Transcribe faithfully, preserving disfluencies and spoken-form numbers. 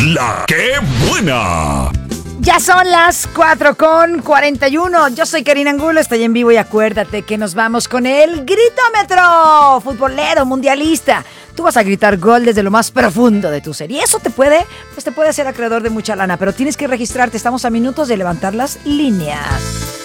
La que buena. Ya son las cuatro con cuarenta y uno. Yo soy Karina Angulo, estoy en vivo y acuérdate que nos vamos con el gritómetro futbolero mundialista. Tú vas a gritar gol desde lo más profundo de tu ser. Y eso te puede, pues te puede hacer acreedor de mucha lana, pero tienes que registrarte. Estamos a minutos de levantar las líneas.